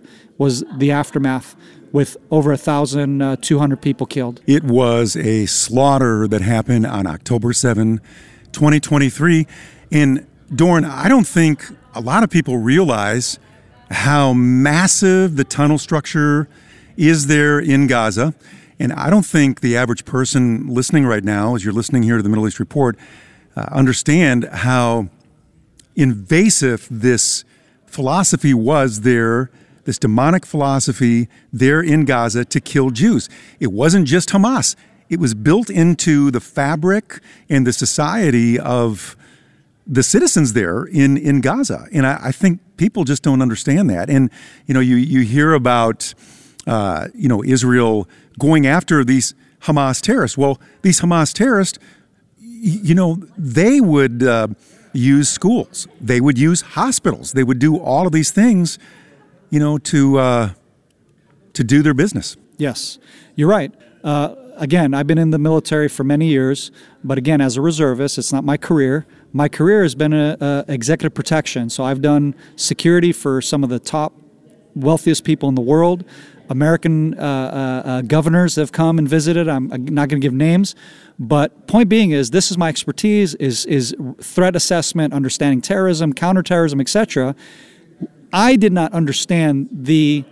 was the aftermath, with over 1,200 people killed. It was a slaughter that happened on October 7, 2023. And Doron, I don't think a lot of people realize how massive the tunnel structure is there in Gaza. And I don't think the average person listening right now, as you're listening here to the Middle East Report, understand how invasive this philosophy was there, this demonic philosophy there in Gaza to kill Jews. It wasn't just Hamas. It was built into the fabric and the society of the citizens there in Gaza. And I think people just don't understand that. And, you hear about, Israel going after these Hamas terrorists. Well, these Hamas terrorists, they would use schools. They would use hospitals. They would do all of these things, to do their business. Yes, you're right. Again, I've been in the military for many years, but again, as a reservist, it's not my career. My career has been executive protection. So I've done security for some of the top wealthiest people in the world. American governors have come and visited. I'm not going to give names, but point being is this is my expertise, is threat assessment, understanding terrorism, counterterrorism, etc. I did not understand the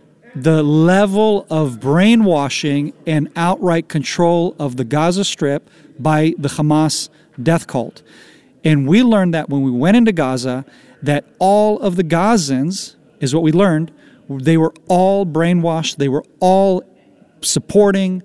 level of brainwashing and outright control of the Gaza Strip by the Hamas death cult. And we learned that when we went into Gaza, that all of the Gazans, is what we learned, they were all brainwashed. They were all supporting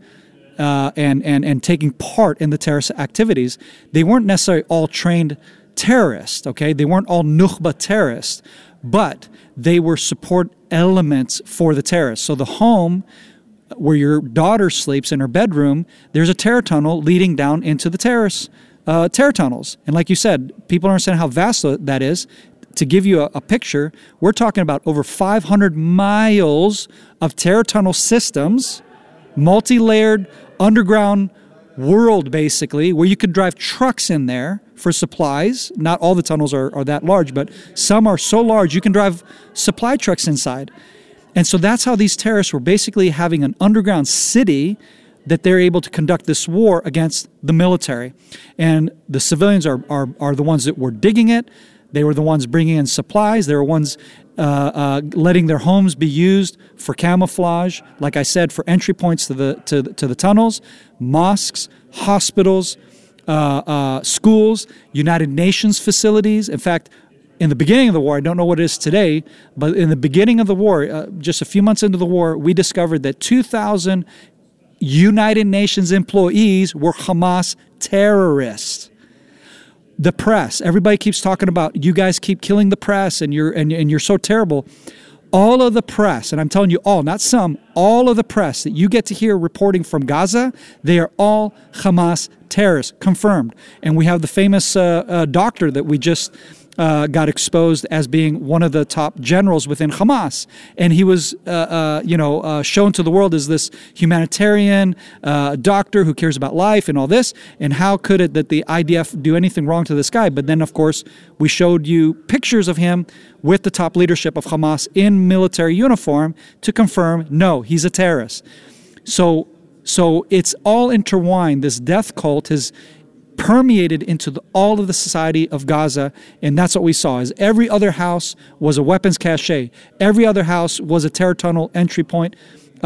and taking part in the terrorist activities. They weren't necessarily all trained terrorists, okay? They weren't all Nukhba terrorists, but they were support elements for the terrorists. So the home where your daughter sleeps in her bedroom, there's a terror tunnel leading down into the terror tunnels. And like you said, people don't understand how vast that is. To give you a picture, we're talking about over 500 miles of terror tunnel systems, multi-layered underground world, basically, where you could drive trucks in there for supplies. Not all the tunnels are that large, but some are so large you can drive supply trucks inside. And so that's how these terrorists were basically having an underground city that they're able to conduct this war against the military. And the civilians are the ones that were digging it. They were the ones bringing in supplies. They were ones letting their homes be used for camouflage. Like I said, for entry points to the tunnels, mosques, hospitals, schools, United Nations facilities. In fact, in the beginning of the war, I don't know what it is today, but in the beginning of the war, just a few months into the war, we discovered that 2,000 United Nations employees were Hamas terrorists. The press, everybody keeps talking about, you guys keep killing the press and you're so terrible. All of the press, and I'm telling you all, not some, all of the press that you get to hear reporting from Gaza, they are all Hamas terrorists, confirmed. And we have the famous doctor that we just got exposed as being one of the top generals within Hamas. And he was, shown to the world as this humanitarian doctor who cares about life and all this. And how could it that the IDF do anything wrong to this guy? But then, of course, we showed you pictures of him with the top leadership of Hamas in military uniform to confirm, no, he's a terrorist. So it's all intertwined. This death cult has permeated into all of the society of Gaza, and that's what we saw. Is every other house was a weapons cache, every other house was a terror tunnel entry point,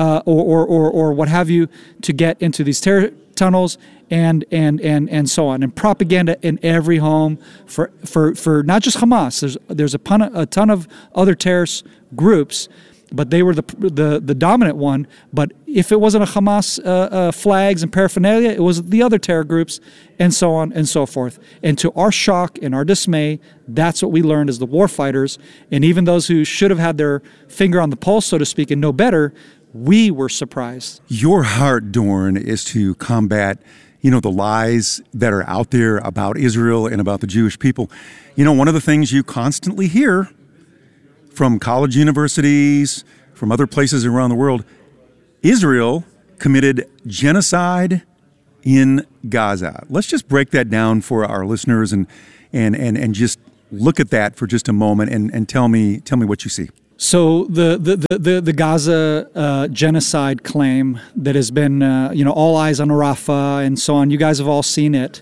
or what have you, to get into these terror tunnels, and so on, and propaganda in every home for not just Hamas. There's a ton of other terrorist groups. But they were the dominant one. But if it wasn't a Hamas flags and paraphernalia, it was the other terror groups, and so on and so forth. And to our shock and our dismay, that's what we learned as the war fighters. And even those who should have had their finger on the pulse, so to speak, and know better, we were surprised. Your heart, Doron, is to combat, the lies that are out there about Israel and about the Jewish people. One of the things you constantly hear from college universities, from other places around the world, Israel committed genocide in Gaza. Let's just break that down for our listeners and just look at that for just a moment and tell me what you see. So the Gaza genocide claim that has been all eyes on Rafah and so on. You guys have all seen it.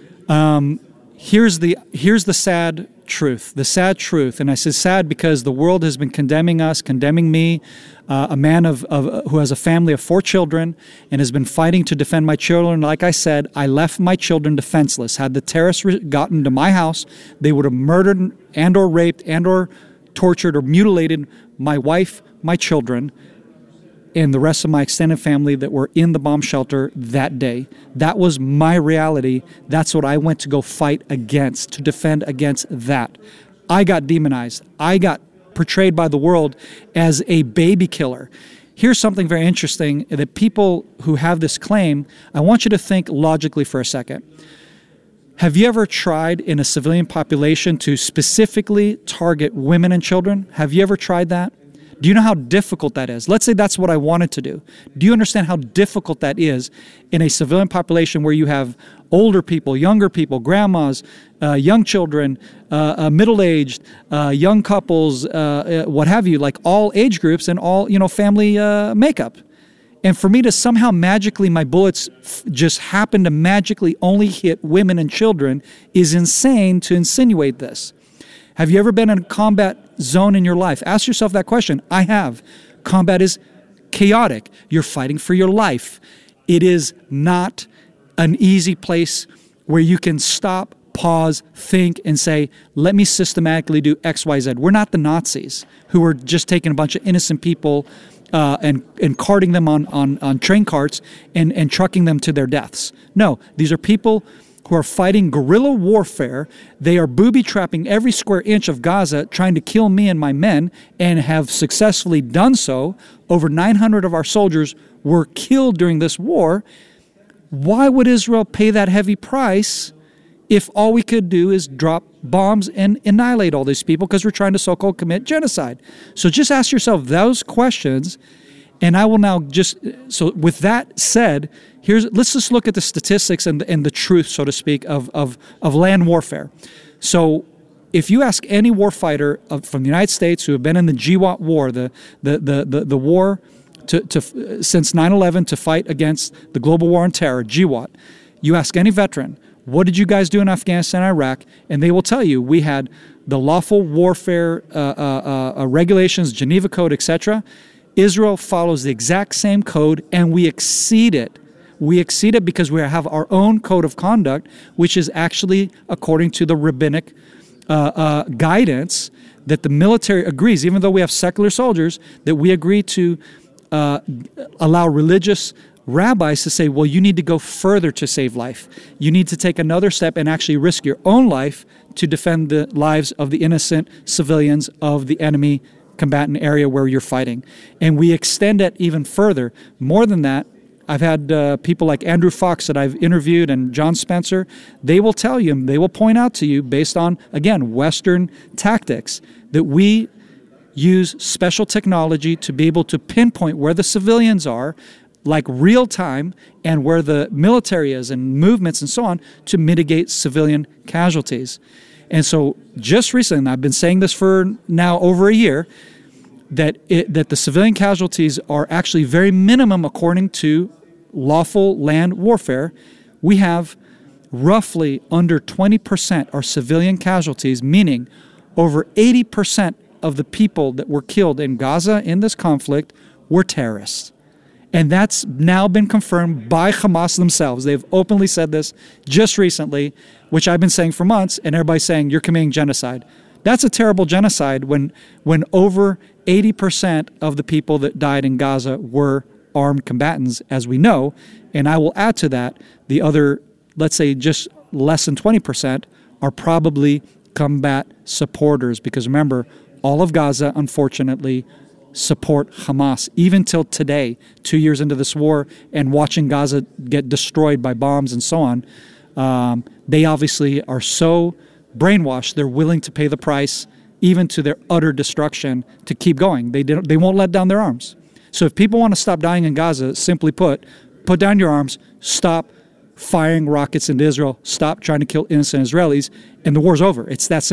Here's the sad truth. The sad truth, and I say sad because the world has been condemning us, condemning me, a man who has a family of 4 children and has been fighting to defend my children. Like I said, I left my children defenseless. Had the terrorists gotten to my house, they would have murdered and or raped and or tortured or mutilated my wife, my children, and the rest of my extended family that were in the bomb shelter that day. That was my reality. That's what I went to go fight against, to defend against that. I got demonized. I got portrayed by the world as a baby killer. Here's something very interesting that people who have this claim, I want you to think logically for a second. Have you ever tried in a civilian population to specifically target women and children? Have you ever tried that? Do you know how difficult that is? Let's say that's what I wanted to do. Do you understand how difficult that is in a civilian population where you have older people, younger people, grandmas, young children, middle-aged, young couples, what have you, like all age groups and all, family makeup? And for me to somehow magically, my bullets just happen to magically only hit women and children is insane to insinuate this. Have you ever been in a combat zone in your life? Ask yourself that question. I have. Combat is chaotic. You're fighting for your life. It is not an easy place where you can stop, pause, think, and say, let me systematically do X, Y, Z. We're not the Nazis who were just taking a bunch of innocent people and carting them on train carts and trucking them to their deaths. No, these are people who are fighting guerrilla warfare. They are booby-trapping every square inch of Gaza, trying to kill me and my men, and have successfully done so. Over 900 of our soldiers were killed during this war. Why would Israel pay that heavy price if all we could do is drop bombs and annihilate all these people because we're trying to so-called commit genocide? So just ask yourself those questions, and I will now so with that said, let's just look at the statistics and the truth, so to speak, of land warfare. So if you ask any warfighter from the United States who have been in the GWOT war, the war since 9/11 to fight against the global war on terror, GWOT, you ask any veteran, what did you guys do in Afghanistan and Iraq? And they will tell you, we had the lawful warfare regulations, Geneva Code, etc. Israel follows the exact same code, and we exceed it. We exceed it because we have our own code of conduct, which is actually according to the rabbinic guidance that the military agrees, even though we have secular soldiers, that we agree to allow religious rabbis to say, well, you need to go further to save life. You need to take another step and actually risk your own life to defend the lives of the innocent civilians of the enemy combatant area where you're fighting. And we extend it even further. More than that, I've had people like Andrew Fox that I've interviewed and John Spencer. They will tell you, they will point out to you based on, again, Western tactics, that we use special technology to be able to pinpoint where the civilians are, like real time, and where the military is and movements and so on to mitigate civilian casualties. And so just recently, and I've been saying this for now over a year, that the civilian casualties are actually very minimum according to lawful land warfare. We have roughly under 20% are civilian casualties, meaning over 80% of the people that were killed in Gaza in this conflict were terrorists. And that's now been confirmed by Hamas themselves. They've openly said this just recently, which I've been saying for months, and everybody's saying you're committing genocide. That's a terrible genocide when over 80% of the people that died in Gaza were armed combatants, as we know. And I will add to that, the other, let's say just less than 20% are probably combat supporters. Because remember, all of Gaza, unfortunately, support Hamas, even till today, 2 years into this war, and watching Gaza get destroyed by bombs and so on. They obviously are so brainwashed, they're willing to pay the price, even to their utter destruction, to keep going. They won't let down their arms. So if people want to stop dying in Gaza, simply put down your arms, stop firing rockets into Israel, stop trying to kill innocent Israelis, and the war's over. It's that simple.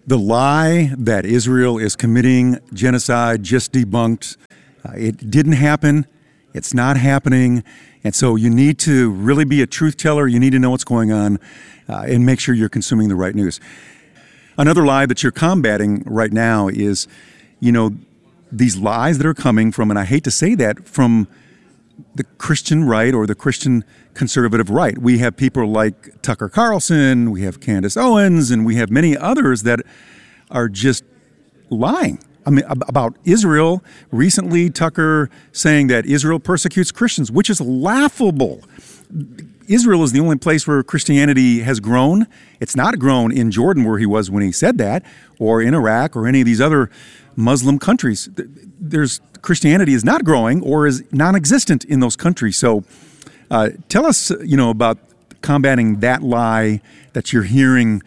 The lie that Israel is committing genocide just debunked. It didn't happen. It's not happening. And so you need to really be a truth teller. You need to know what's going on and make sure you're consuming the right news. Another lie that you're combating right now is, these lies that are coming from, and I hate to say that, from the Christian right or the Christian conservative right. We have people like Tucker Carlson, we have Candace Owens, and we have many others that are just lying. I mean, about Israel. Recently, Tucker saying that Israel persecutes Christians, which is laughable. Israel is the only place where Christianity has grown. It's not grown in Jordan, where he was when he said that, or in Iraq, or any of these other Muslim countries. Christianity is not growing or is non-existent in those countries. So tell us, about combating that lie that you're hearing,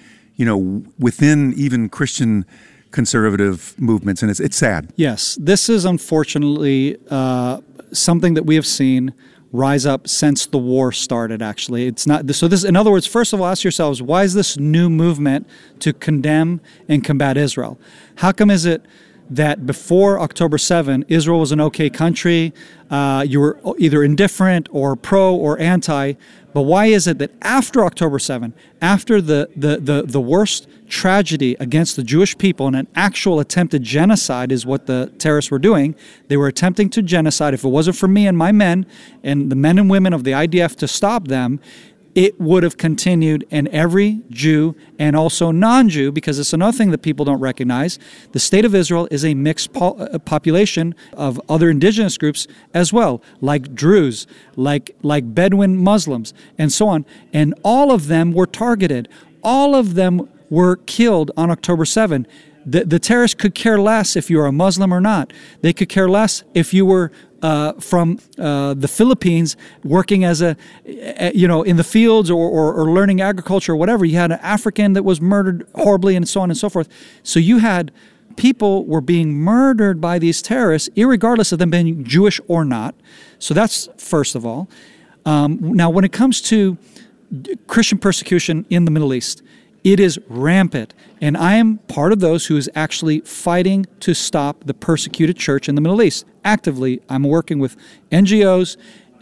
within even Christian conservative movements, and it's sad. Yes, this is unfortunately something that we have seen rise up since the war started, actually. It's not so this, in other words, first of all, ask yourselves, why is this new movement to condemn and combat Israel? How come is it that before October 7, Israel was an okay country, you were either indifferent or pro or anti, but why is it that after October 7, after the worst tragedy against the Jewish people and an actual attempted genocide is what the terrorists were doing, they were attempting to genocide. If it wasn't for me and my men and the men and women of the IDF to stop them, it would have continued, and every Jew and also non-Jew, because it's another thing that people don't recognize, the state of Israel is a mixed population of other indigenous groups as well, like Druze, like Bedouin Muslims, and so on. And all of them were targeted. All of them were killed on October 7. The terrorists could care less if you are a Muslim or not. They could care less if you were from the Philippines working as in the fields or learning agriculture or whatever. You had an African that was murdered horribly and so on and so forth. So you had people were being murdered by these terrorists, irregardless of them being Jewish or not. So that's first of all. Now, when it comes to Christian persecution in the Middle East, it is rampant, and I am part of those who is actually fighting to stop the persecuted church in the Middle East. Actively, I'm working with NGOs,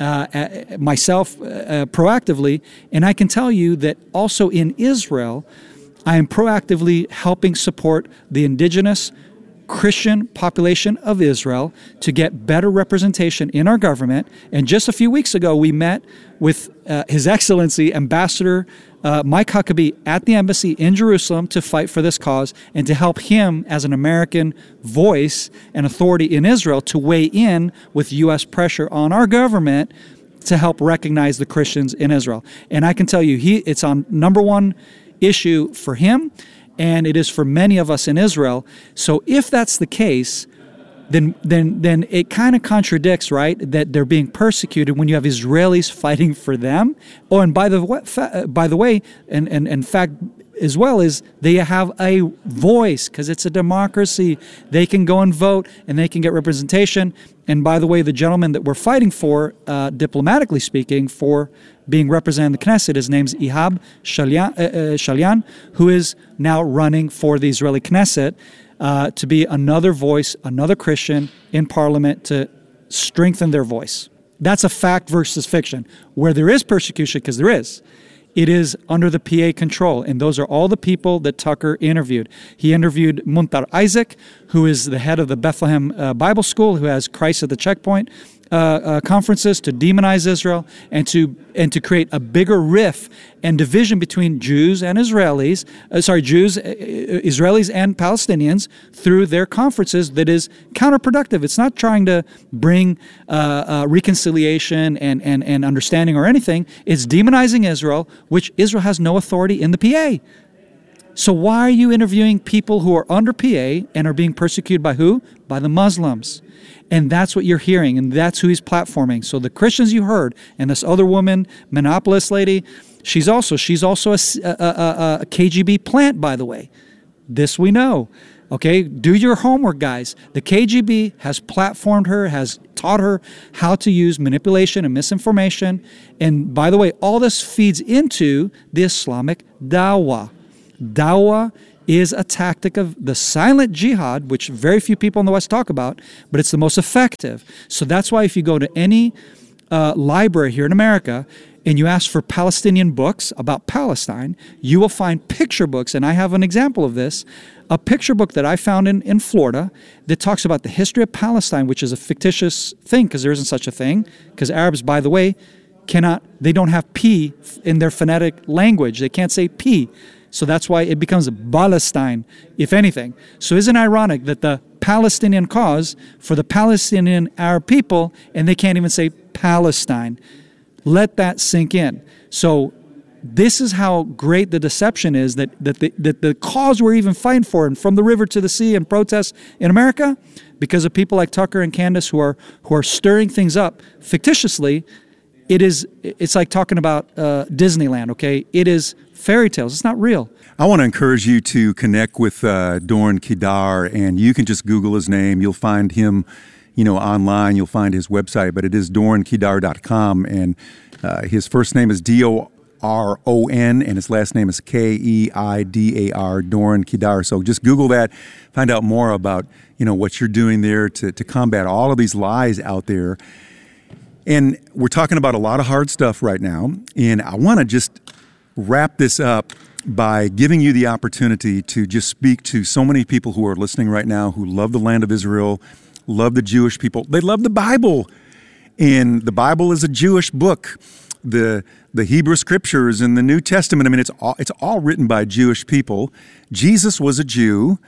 myself proactively, and I can tell you that also in Israel, I am proactively helping support the indigenous Christian population of Israel to get better representation in our government. And just a few weeks ago, we met with His Excellency Ambassador Mike Huckabee at the embassy in Jerusalem to fight for this cause and to help him as an American voice and authority in Israel to weigh in with U.S. pressure on our government to help recognize the Christians in Israel. And I can tell you, it's on number one issue for him, and it is for many of us in Israel. So if that's the case, then it kind of contradicts, right, that they're being persecuted when you have Israelis fighting for them. Oh, and by the way, and fact as well, is they have a voice because it's a democracy. They can go and vote and they can get representation. And by the way, the gentleman that we're fighting for, diplomatically speaking, for being represented in the Knesset, his name's Ihab Shalyan, who is now running for the Israeli Knesset to be another voice, another Christian in parliament to strengthen their voice. That's a fact versus fiction. Where there is persecution, because there is, it is under the PA control, and those are all the people that Tucker interviewed. He interviewed Muntar Isaac, who is the head of the Bethlehem Bible School, who has Christ at the Checkpoint conferences to demonize Israel and to create a bigger rift and division between Jews and Israelis, Israelis and Palestinians through their conferences that is counterproductive. It's not trying to bring reconciliation and understanding or anything. It's demonizing Israel, which Israel has no authority in the PA. So why are you interviewing people who are under PA and are being persecuted by who? By the Muslims. And that's what you're hearing, and that's who he's platforming. So the Christians you heard, and this other woman, monopolist lady, she's also a KGB plant, by the way. This we know. Okay, do your homework, guys. The KGB has platformed her, has taught her how to use manipulation and misinformation. And by the way, all this feeds into the Islamic dawah. Dawah is a tactic of the silent jihad, which very few people in the West talk about, but it's the most effective. So that's why if you go to any library here in America and you ask for Palestinian books about Palestine, you will find picture books, and I have an example of this, a picture book that I found in Florida that talks about the history of Palestine, which is a fictitious thing because there isn't such a thing, because Arabs, by the way, they don't have P in their phonetic language. They can't say P. So that's why it becomes Palestine, if anything. So isn't it ironic that the Palestinian cause for the Palestinian Arab people, and they can't even say Palestine? Let that sink in. So this is how great the deception is that the cause we're even fighting for, and from the river to the sea and protests in America, because of people like Tucker and Candace who are stirring things up fictitiously, it's like talking about Disneyland, okay? It is fairy tales. It's not real. I want to encourage you to connect with Doron Kedar, and you can just Google his name. You'll find him, online. You'll find his website, but it is DoronKedar.com, and his first name is Doron, and his last name is Keidar, Doron Kedar. So just Google that, find out more about, what you're doing there to combat all of these lies out there. And we're talking about a lot of hard stuff right now, and I want to just wrap this up by giving you the opportunity to just speak to so many people who are listening right now who love the land of Israel, love the Jewish people. They love the Bible, and the Bible is a Jewish book. The Hebrew Scriptures and the New Testament, it's all written by Jewish people. Jesus was a Jew.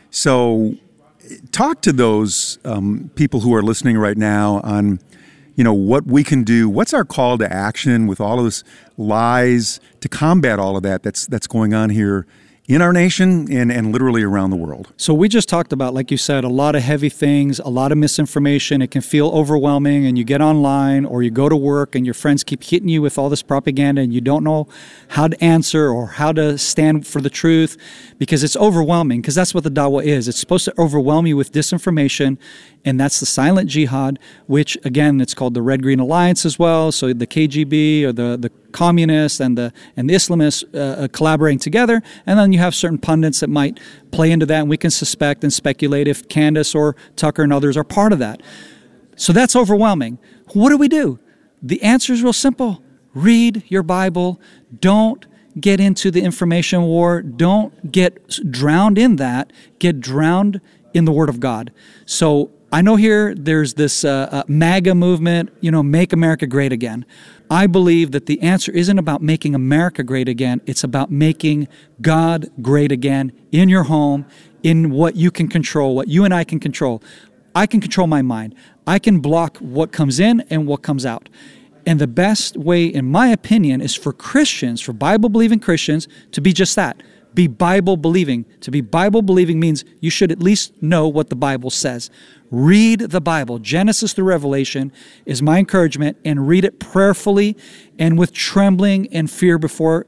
So talk to those people who are listening right now on what we can do. What's our call to action with all of this lies to combat all of that's going on here in our nation and literally around the world? So we just talked about, like you said, a lot of heavy things, a lot of misinformation. It can feel overwhelming, and you get online or you go to work and your friends keep hitting you with all this propaganda and you don't know how to answer or how to stand for the truth because it's overwhelming, because that's what the dawah is. It's supposed to overwhelm you with disinformation, and that's the silent jihad, which, again, it's called the Red-Green Alliance as well. So the KGB or the communists and the Islamists collaborating together, and then you have certain pundits that might play into that, and we can suspect and speculate if Candace or Tucker and others are part of that. So that's overwhelming. What do? The answer is real simple. Read your Bible. Don't get into the information war. Don't get drowned in that. Get drowned in the Word of God. So I know here there's this MAGA movement, Make America Great Again. I believe that the answer isn't about making America great again. It's about making God great again in your home, in what you can control, what you and I can control. I can control my mind. I can block what comes in and what comes out. And the best way, in my opinion, is for Christians, for Bible-believing Christians, to be just that. Be Bible-believing. To be Bible-believing means you should at least know what the Bible says. Read the Bible. Genesis through Revelation is my encouragement, and read it prayerfully and with trembling and fear before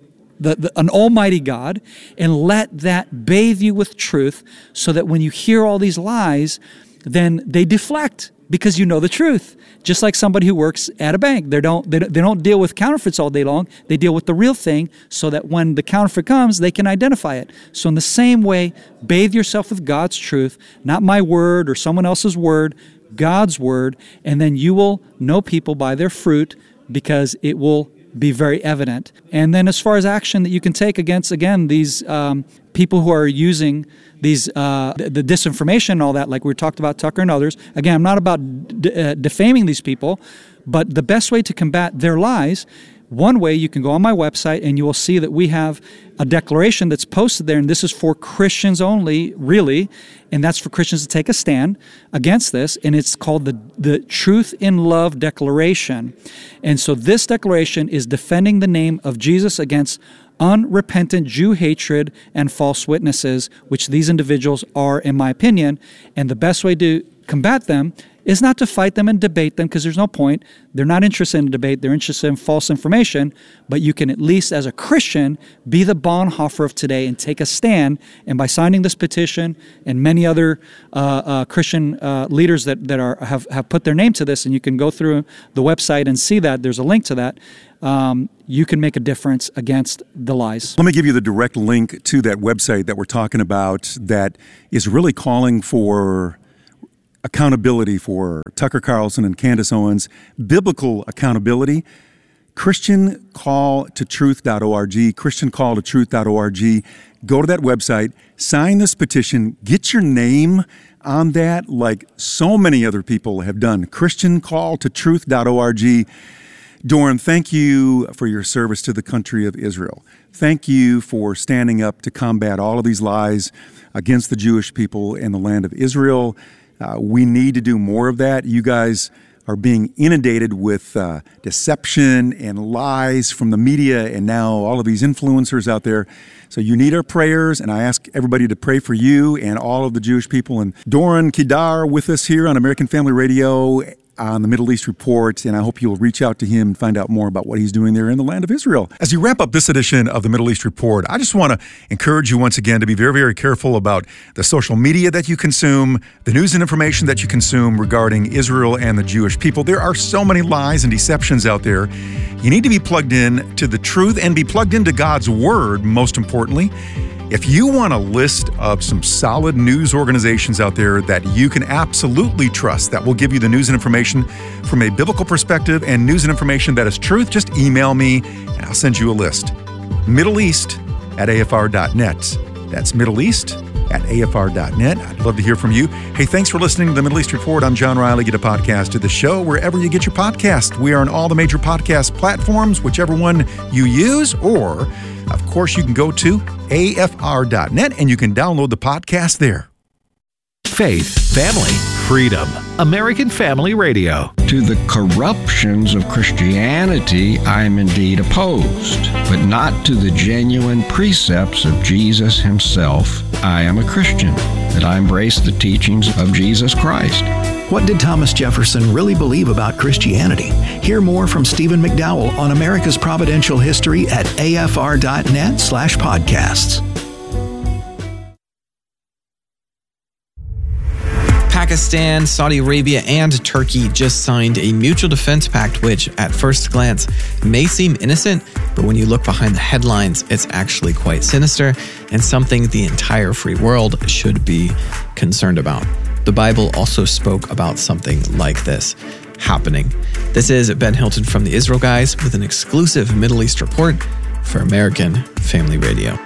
an almighty God, and let that bathe you with truth so that when you hear all these lies, then they deflect because you know the truth. Just like somebody who works at a bank. They don't deal with counterfeits all day long. They deal with the real thing so that when the counterfeit comes, they can identify it. So in the same way, bathe yourself with God's truth, not my word or someone else's word, God's word, and then you will know people by their fruit because it will be very evident. And then as far as action that you can take against, again, these people who are using these the disinformation and all that, like we talked about Tucker and others. Again, I'm not about defaming these people, but the best way to combat their lies, one way, you can go on my website and you will see that we have a declaration that's posted there, and this is for Christians only, really, and that's for Christians to take a stand against this, and it's called the Truth in Love Declaration. And so this declaration is defending the name of Jesus against unrepentant Jew hatred and false witnesses, which these individuals are, in my opinion, and the best way to combat them is not to fight them and debate them, because there's no point. They're not interested in debate. They're interested in false information. But you can at least, as a Christian, be the Bonhoeffer of today and take a stand. And by signing this petition and many other Christian leaders that have put their name to this, and you can go through the website and see that, there's a link to that, you can make a difference against the lies. Let me give you the direct link to that website that we're talking about that is really calling for accountability for Tucker Carlson and Candace Owens, biblical accountability. ChristianCallToTruth.org, ChristianCallToTruth.org. Go to that website, sign this petition, get your name on that like so many other people have done. ChristianCallToTruth.org. Doran, thank you for your service to the country of Israel. Thank you for standing up to combat all of these lies against the Jewish people in the land of Israel. We need to do more of that. You guys are being inundated with deception and lies from the media and now all of these influencers out there. So you need our prayers, and I ask everybody to pray for you and all of the Jewish people. And Doran Kedar with us here on American Family Radio on the Middle East Report, and I hope you'll reach out to him and find out more about what he's doing there in the land of Israel. As you wrap up this edition of the Middle East Report, I just want to encourage you once again to be very, very careful about the social media that you consume, the news and information that you consume regarding Israel and the Jewish people. There are so many lies and deceptions out there. You need to be plugged in to the truth and be plugged into God's Word, most importantly. If you want a list of some solid news organizations out there that you can absolutely trust, that will give you the news and information from a biblical perspective and news and information that is truth, just email me and I'll send you a list. MiddleEast@AFR.net. That's MiddleEast@AFR.net. I'd love to hear from you. Hey, thanks for listening to the Middle East Report. I'm John Riley. Get a podcast of the show wherever you get your podcast. We are on all the major podcast platforms, whichever one you use, or of course, you can go to AFR.net and you can download the podcast there. Faith, family, freedom. American Family Radio. To the corruptions of Christianity, I am indeed opposed, but not to the genuine precepts of Jesus himself. I am a Christian, that I embrace the teachings of Jesus Christ. What did Thomas Jefferson really believe about Christianity? Hear more from Stephen McDowell on America's Providential History at afr.net/podcasts. Pakistan, Saudi Arabia, and Turkey just signed a mutual defense pact, which at first glance may seem innocent, but when you look behind the headlines, it's actually quite sinister and something the entire free world should be concerned about. The Bible also spoke about something like this happening. This is Ben Hilton from the Israel Guys with an exclusive Middle East report for American Family Radio.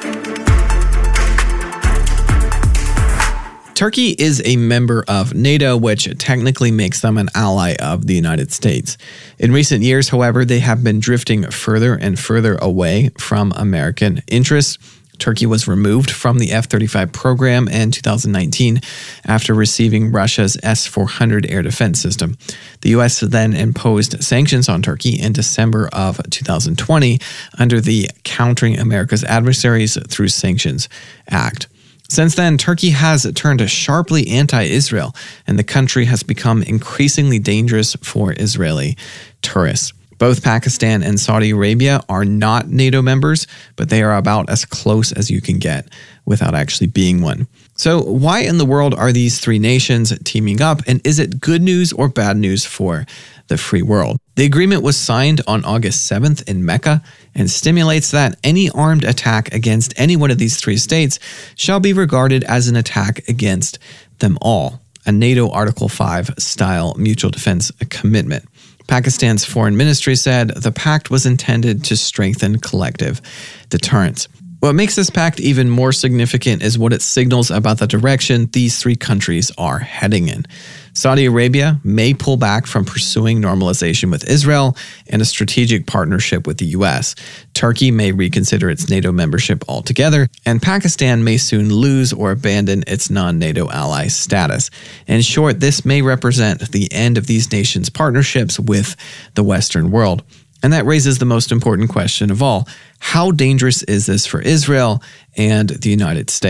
Turkey is a member of NATO, which technically makes them an ally of the United States. In recent years, however, they have been drifting further and further away from American interests. Turkey was removed from the F-35 program in 2019 after receiving Russia's S-400 air defense system. The U.S. then imposed sanctions on Turkey in December of 2020 under the Countering America's Adversaries Through Sanctions Act. Since then, Turkey has turned sharply anti-Israel, and the country has become increasingly dangerous for Israeli tourists. Both Pakistan and Saudi Arabia are not NATO members, but they are about as close as you can get without actually being one. So why in the world are these three nations teaming up, and is it good news or bad news for the free world? The agreement was signed on August 7th in Mecca and stimulates that any armed attack against any one of these three states shall be regarded as an attack against them all, a NATO Article 5 style mutual defense commitment. Pakistan's foreign ministry said the pact was intended to strengthen collective deterrence. What makes this pact even more significant is what it signals about the direction these three countries are heading in. Saudi Arabia may pull back from pursuing normalization with Israel and a strategic partnership with the U.S. Turkey may reconsider its NATO membership altogether, and Pakistan may soon lose or abandon its non-NATO ally status. In short, this may represent the end of these nations' partnerships with the Western world. And that raises the most important question of all. How dangerous is this for Israel and the United States?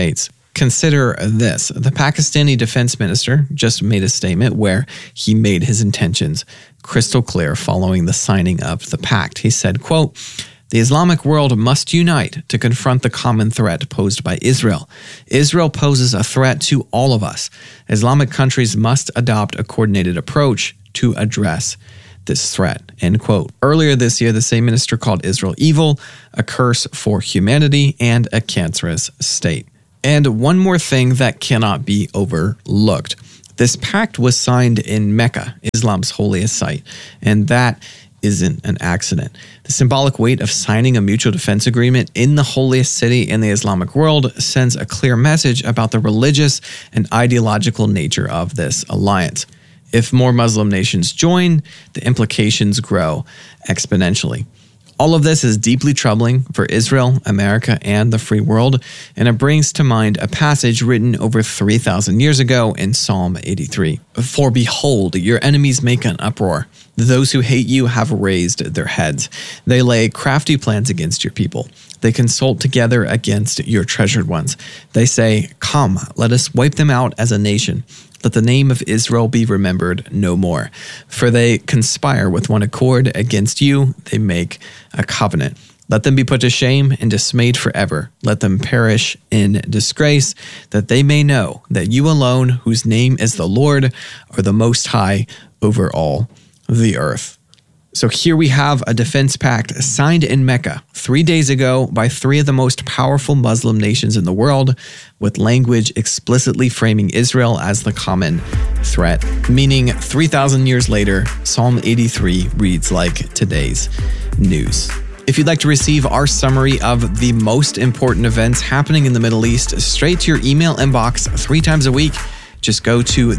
Consider this. The Pakistani defense minister just made a statement where he made his intentions crystal clear following the signing of the pact. He said, quote, "The Islamic world must unite to confront the common threat posed by Israel. Israel poses a threat to all of us. Islamic countries must adopt a coordinated approach to address this threat," end quote. Earlier this year, the same minister called Israel evil, a curse for humanity, and a cancerous state. And one more thing that cannot be overlooked. This pact was signed in Mecca, Islam's holiest site, and that isn't an accident. The symbolic weight of signing a mutual defense agreement in the holiest city in the Islamic world sends a clear message about the religious and ideological nature of this alliance. If more Muslim nations join, the implications grow exponentially. All of this is deeply troubling for Israel, America, and the free world, and it brings to mind a passage written over 3,000 years ago in Psalm 83. "For behold, your enemies make an uproar. Those who hate you have raised their heads. They lay crafty plans against your people. They consult together against your treasured ones. They say, 'Come, let us wipe them out as a nation. Let the name of Israel be remembered no more. For they conspire with one accord against you. They make a covenant. Let them be put to shame and dismayed forever. Let them perish in disgrace, that they may know that you alone, whose name is the Lord, are the Most High over all the earth.'" So here we have a defense pact signed in Mecca 3 days ago by 3 of the most powerful Muslim nations in the world, with language explicitly framing Israel as the common threat. Meaning 3,000 years later, Psalm 83 reads like today's news. If you'd like to receive our summary of the most important events happening in the Middle East straight to your email inbox 3 times a week, just go to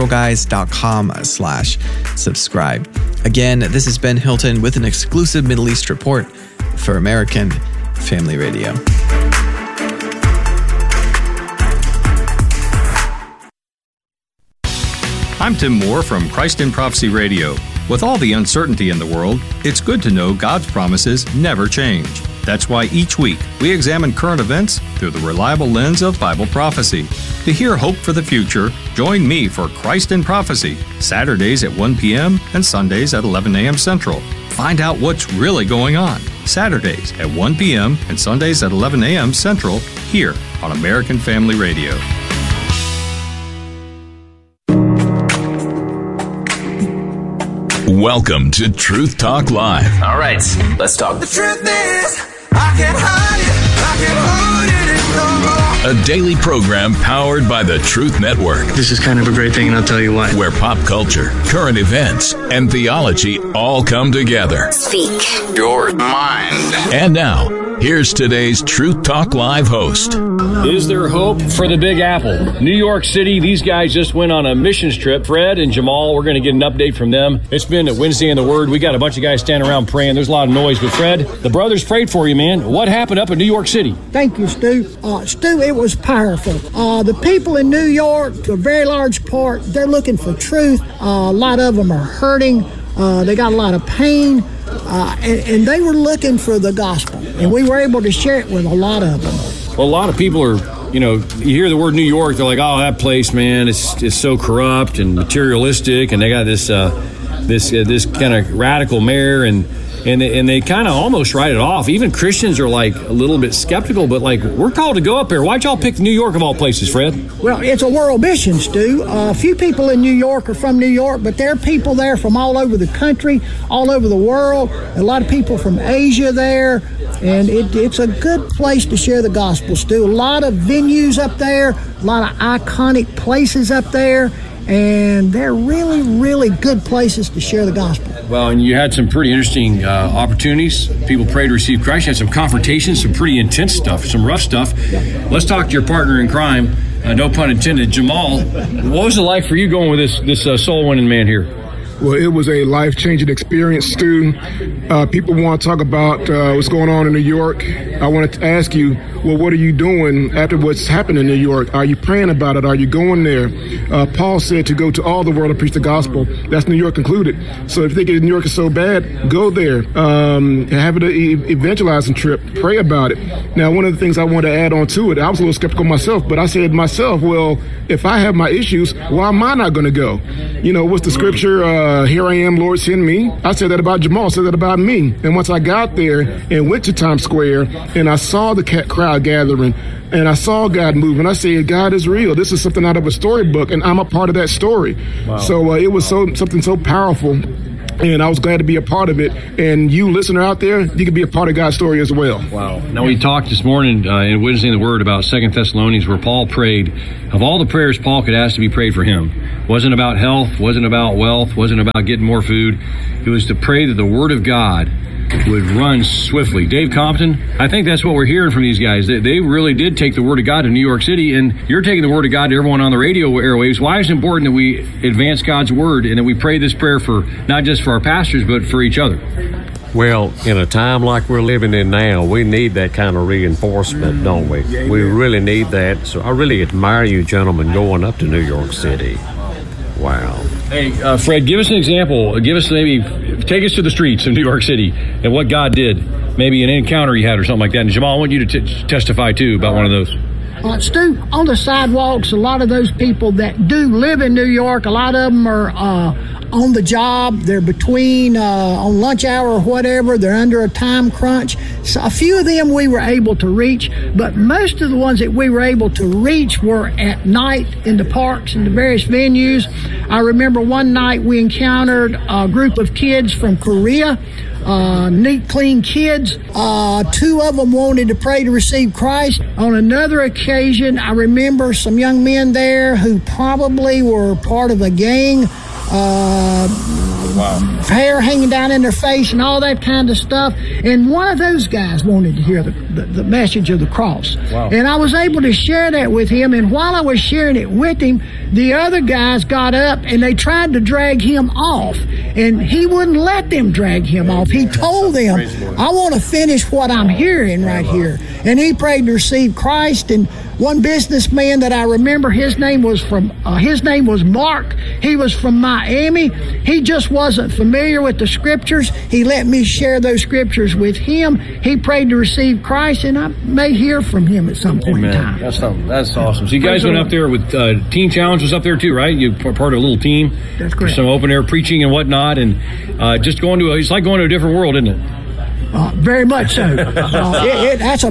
theisraelguys.com/subscribe. Again, this is Ben Hilton with an exclusive Middle East report for American Family Radio. I'm Tim Moore from Christ in Prophecy Radio. With all the uncertainty in the world, it's good to know God's promises never change. That's why each week we examine current events through the reliable lens of Bible prophecy. To hear hope for the future, join me for Christ in Prophecy, Saturdays at 1 p.m. and Sundays at 11 a.m. Central. Find out what's really going on. Saturdays at 1 p.m. and Sundays at 11 a.m. Central, here on American Family Radio. Welcome to Truth Talk Live. All right, let's talk. The truth is, I can't hide it. I can't hold it no more. A daily program powered by the Truth Network. This is kind of a great thing, and I'll tell you why. Where pop culture, current events, and theology all come together. Speak your mind. And now, here's today's Truth Talk Live host. Is there hope for the Big Apple? New York City, these guys just went on a missions trip. Fred and Jamal, we're going to get an update from them. It's been a Wednesday in the Word. We got a bunch of guys standing around praying. There's a lot of noise. But Fred, the brothers prayed for you, man. What happened up in New York City? Thank you, Stu. Stu, it was powerful. The people in New York, to a very large part, they're looking for truth. A lot of them are hurting. They got a lot of pain. And they were looking for the gospel. And we were able to share it with a lot of them. Well, a lot of people are, you hear the word New York, they're like, oh, that place, man, it's so corrupt and materialistic, and they got this kind of radical mayor, and they kind of almost write it off. Even Christians are like a little bit skeptical, but like, we're called to go up there. Why'd y'all pick New York of all places, Fred? Well, it's a world mission, Stu. A few people in New York are from New York, but there are people there from all over the country, all over the world. A lot of people from Asia there, and it's a good place to share the gospel, Stu. A lot of venues up there, a lot of iconic places up there, and they're really, really good places to share the gospel. Well, and you had some pretty interesting opportunities. People prayed to receive Christ. You had some confrontations, some pretty intense stuff, some rough stuff. Yeah. Let's talk to your partner in crime, no pun intended, Jamal. What was it like for you going with this soul-winning man here? Well, it was a life-changing experience, Stu. People want to talk about what's going on in New York. I wanted to ask you, well, what are you doing after what's happened in New York? Are you praying about it? Are you going there? Paul said to go to all the world and preach the gospel. That's New York included. So if you think New York is so bad, go there. Have an evangelizing trip. Pray about it. Now, one of the things I want to add on to it, I was a little skeptical myself, but I said to myself, well, if I have my issues, why am I not going to go? You know, what's the scripture? Here I am, Lord, send me. I said that about Jamal, said that about me. And once I got there and went to Times Square and I saw the crowd gathering and I saw God moving, I said, God is real. This is something out of a storybook, and I'm a part of that story. Wow. So it was something so powerful. And I was glad to be a part of it. And you, listener out there, you can be a part of God's story as well. Wow. Now, we talked this morning in Witnessing the Word about 2 Thessalonians, where Paul prayed. Of all the prayers Paul could ask to be prayed for him, wasn't about health, wasn't about wealth, wasn't about getting more food. It was to pray that the Word of God would run swiftly. Dave Compton, I think that's what we're hearing from these guys. They really did take the Word of God to New York City, and you're taking the Word of God to everyone on the radio airwaves. Why is it important that we advance God's Word and that we pray this prayer for not just for our pastors, but for each other? Well, in a time like we're living in now, we need that kind of reinforcement, don't we? We really need that. So I really admire you gentlemen going up to New York City. Wow. Hey, Fred, give us an example. Take us to the streets of New York City and what God did. Maybe an encounter you had or something like that. And Jamal, I want you to testify, too, about one of those. Stu, on the sidewalks, a lot of those people that do live in New York, a lot of them are on the job. They're between on lunch hour or whatever. They're under a time crunch. So a few of them we were able to reach, but most of the ones that we were able to reach were at night in the parks and the various venues. I remember one night we encountered a group of kids from Korea. Neat, clean kids. Two of them wanted to pray to receive Christ. On another occasion, I remember some young men there who probably were part of a gang. Hair hanging down in their face and all that kind of stuff. And one of those guys wanted to hear the message of the cross. Wow. And I was able to share that with him. And while I was sharing it with him, the other guys got up and they tried to drag him off. And he wouldn't let them drag him off. He told them, I want to finish what I'm hearing right here. And he prayed to receive Christ. And one businessman that I remember, his name was Mark. He was from Miami. He just wasn't familiar with the scriptures. He let me share those scriptures with him. He prayed to receive Christ, and I may hear from him at some point in time. That's awesome. So you guys went up there with Teen Challenge was up there too, right? You were part of a little team. That's correct. Some open air preaching and whatnot, and just it's like going to a different world, isn't it? Very much so. That's a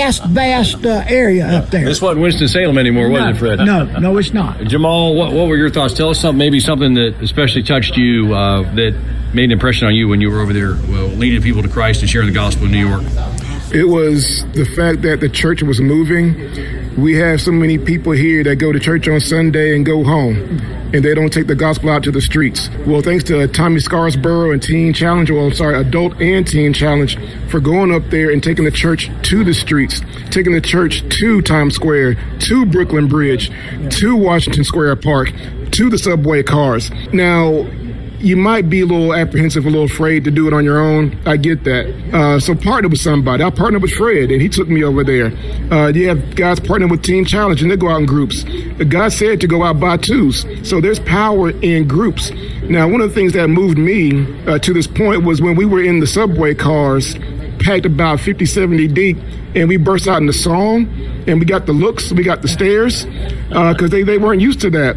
vast area up there. This wasn't Winston-Salem anymore, was it, Fred? No, it's not. Jamal, what were your thoughts? Tell us something that especially touched you, that made an impression on you when you were over there leading people to Christ and sharing the gospel in New York. It was the fact that the church was moving. We have so many people here that go to church on Sunday and go home, and they don't take the gospel out to the streets. Well, thanks to Tommy Scarsborough and Teen Challenge, Adult and Teen Challenge, for going up there and taking the church to the streets, taking the church to Times Square, to Brooklyn Bridge, to Washington Square Park, to the subway cars. Now, you might be a little apprehensive, a little afraid to do it on your own. I get that. So partner with somebody. I partnered with Fred, and he took me over there. You have guys partnering with Teen Challenge, and they go out in groups. God said to go out by twos. So there's power in groups. Now, one of the things that moved me to this point was when we were in the subway cars, packed about 50, 70 deep, and we burst out in the song, and we got the looks, we got the stares, because they weren't used to that.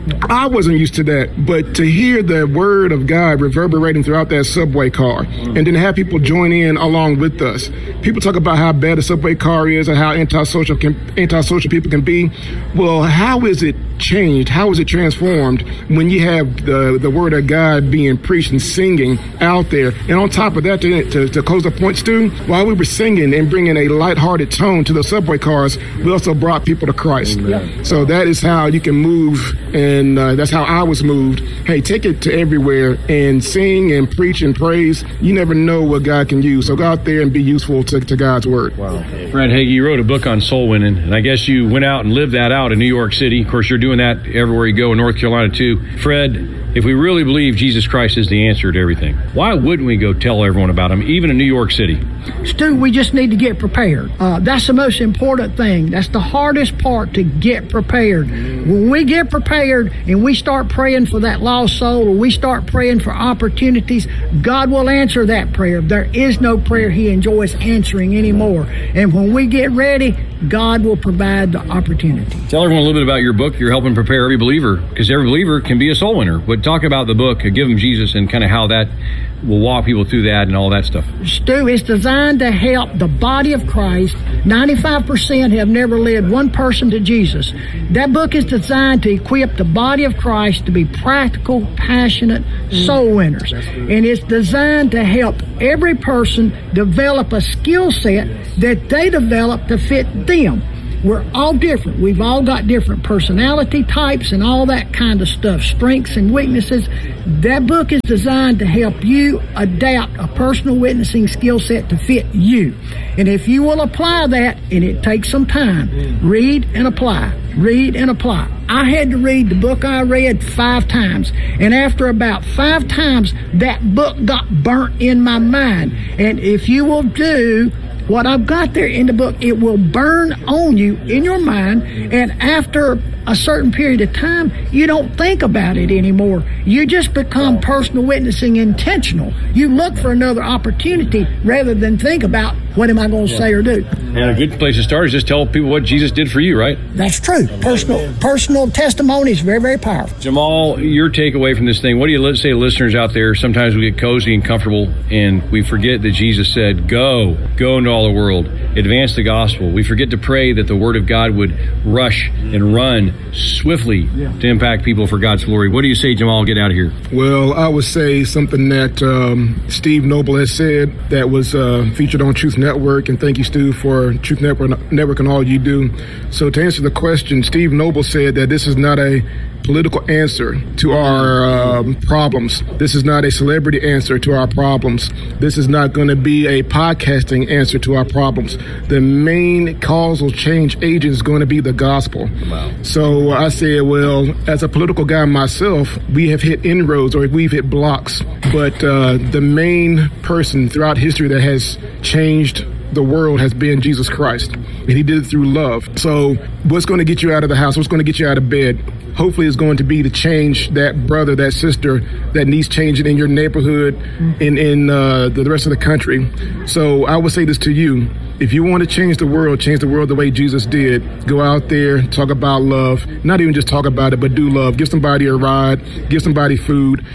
I wasn't used to that, but to hear the word of God reverberating throughout that subway car and then have people join in along with us. People talk about how bad a subway car is and how antisocial people can be. Well, how is it changed? How is it transformed when you have the word of God being preached and singing out there? And on top of that, to close the point, Stu, while we were singing and bringing a lighthearted tone to the subway cars, we also brought people to Christ. So that is how you can move, and that's how I was moved. Hey, take it to everywhere and sing and preach and praise. You never know what God can use. So go out there and be useful to God's word. Wow. Fred Hagee, you wrote a book on soul winning, and I guess you went out and lived that out in New York City. Of course, you're doing doing that everywhere you go in North Carolina too. Fred, if we really believe Jesus Christ is the answer to everything, why wouldn't we go tell everyone about him, even in New York City? Stu, we just need to get prepared. That's the most important thing. That's the hardest part, to get prepared. When we get prepared and we start praying for that lost soul, or we start praying for opportunities, God will answer that prayer. There is no prayer he enjoys answering anymore. And when we get ready, God will provide the opportunity. Tell everyone a little bit about your book. You're helping prepare every believer, because every believer can be a soul winner. But talk about the book, Give Them Jesus, and kind of how that will walk people through that and all that stuff. Stu, it's designed to help the body of Christ. 95% have never led one person to Jesus. That book is designed to equip the body of Christ to be practical, passionate soul winners. And it's designed to help every person develop a skill set that they develop to fit them. We're all different. We've all got different personality types and all that kind of stuff, strengths and weaknesses. That book is designed to help you adapt a personal witnessing skill set to fit you. And if you will apply that, and it takes some time, read and apply. Read and apply. I had to read the book I read 5 times. And after about 5 times, that book got burnt in my mind. And if you will do what I've got there in the book, it will burn on you in your mind, and after a certain period of time, you don't think about it anymore. You just become personal witnessing intentional. You look for another opportunity rather than think about, what am I going to say or do? And a good place to start is just tell people what Jesus did for you, right? That's true. Personal testimony is very, very powerful. Jamal, your takeaway from this thing, what do you say to listeners out there? Sometimes we get cozy and comfortable, and we forget that Jesus said, go into all the world, advance the gospel. We forget to pray that the word of God would rush and run swiftly to impact people for God's glory. What do you say, Jamal? Get out of here. Well, I would say something that Steve Noble has said that was featured on Truth Network, and thank you, Stu, for Truth Network and all you do. So to answer the question, Steve Noble said that this is not a political answer to our problems. This is not a celebrity answer to our problems. This is not going to be a podcasting answer to our problems. The main causal change agent is going to be the gospel. Wow. So I said, well, as a political guy myself, we have hit inroads, or we've hit blocks, but the main person throughout history that has changed the world has been Jesus Christ, and he did it through love. So what's going to get you out of the house? What's going to get you out of bed? Hopefully it's going to be to change that brother, that sister that needs changing in your neighborhood, in the rest of the country. So I would say this to you. If you want to change the world the way Jesus did, go out there, talk about love. Not even just talk about it, but do love. Give somebody a ride, give somebody food.